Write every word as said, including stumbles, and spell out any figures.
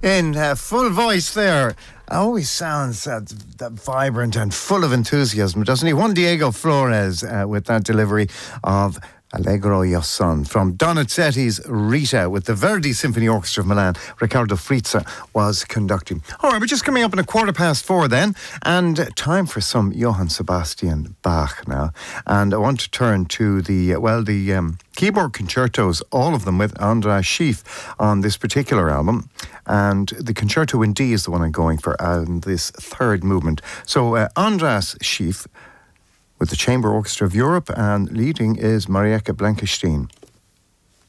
in uh, full voice there. Always sounds uh, that vibrant and full of enthusiasm, doesn't he? Juan Diego Flores uh, with that delivery of Allegro Io Son from Donizetti's Rita with the Verdi Symphony Orchestra of Milan. Riccardo Frizza was conducting. All right, we're just coming up in a quarter past four then, and time for some Johann Sebastian Bach now. And I want to turn to the, well, the um, keyboard concertos, all of them with Andras Schiff on this particular album. And the concerto in D is the one I'm going for, and this third movement. So uh, Andras Schiff with the Chamber Orchestra of Europe, and leading is Marieke Blankenstein.